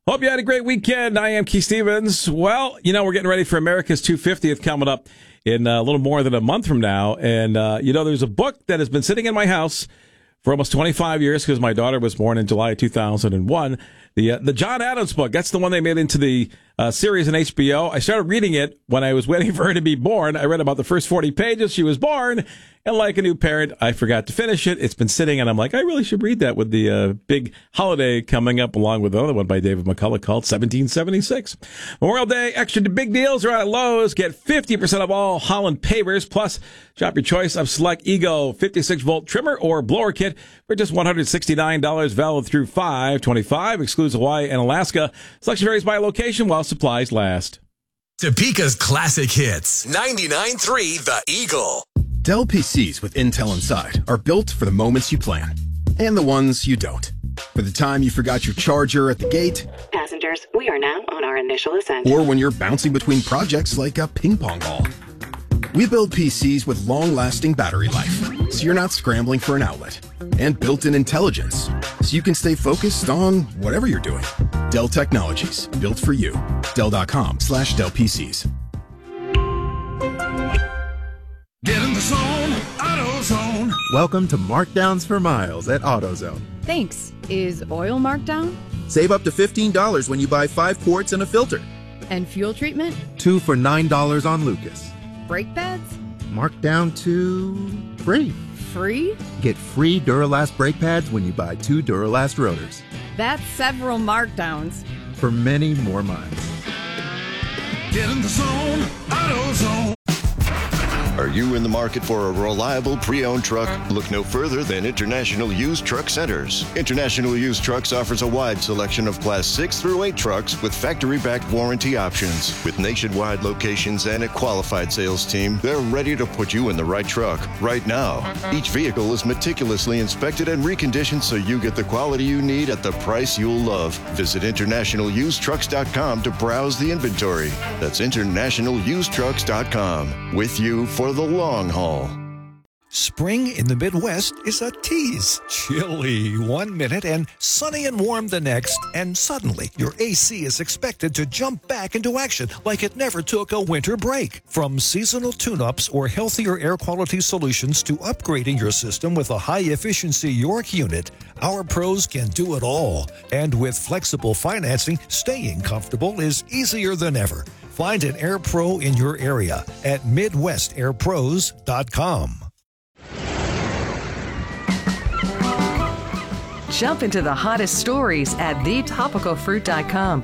Hope you had a great weekend. I am Keith Stevens. Well, we're getting ready for America's 250th coming up in a little more than a month from now. And, there's a book that has been sitting in my house for almost 25 years because my daughter was born in July 2001. The John Adams book, that's the one they made into the series on HBO. I started reading it when I was waiting for her to be born. I read about the first 40 pages. She was born. And like a new parent, I forgot to finish it. It's been sitting, and I'm like, I really should read that with the big holiday coming up, along with another one by David McCullough called 1776. Memorial Day extra big deals are at Lowe's. Get 50% of all Holland pavers, plus shop your choice of select Ego 56-volt trimmer or blower kit for just $169, valid through 5/25, excludes Hawaii and Alaska. Selection varies by location while supplies last. Topeka's classic hits. 99.3 The Eagle. Dell PCs with Intel inside are built for the moments you plan and the ones you don't. For the time you forgot your charger at the gate. Passengers, we are now on our initial ascent. Or when you're bouncing between projects like a ping pong ball. We build PCs with long-lasting battery life, so you're not scrambling for an outlet. And built-in intelligence, so you can stay focused on whatever you're doing. Dell Technologies, built for you. Dell.com/Dell PCs. Get in the zone, AutoZone. Welcome to Markdowns for Miles at AutoZone. Thanks. Is oil marked down? Save up to $15 when you buy 5 quarts and a filter. And fuel treatment? 2 for $9 on Lucas. Brake pads? Marked down to free. Free? Get free Duralast brake pads when you buy 2 Duralast rotors. That's several markdowns. For many more miles. Get in the zone, AutoZone. Are you in the market for a reliable pre-owned truck? Look no further than International Used Truck Centers. International Used Trucks offers a wide selection of Class 6 through 8 trucks with factory-backed warranty options. With nationwide locations and a qualified sales team, they're ready to put you in the right truck right now. Each vehicle is meticulously inspected and reconditioned so you get the quality you need at the price you'll love. Visit InternationalUsedTrucks.com to browse the inventory. That's InternationalUsedTrucks.com. With you for the long haul. Spring in the Midwest is a tease. Chilly 1 minute and sunny and warm the next, and suddenly your AC is expected to jump back into action like it never took a winter break. From seasonal tune-ups or healthier air quality solutions to upgrading your system with a high-efficiency York unit, our pros can do it all. And with flexible financing, staying comfortable is easier than ever. Find an Air Pro in your area at MidwestAirPros.com. Jump into the hottest stories at thetopicalfruit.com.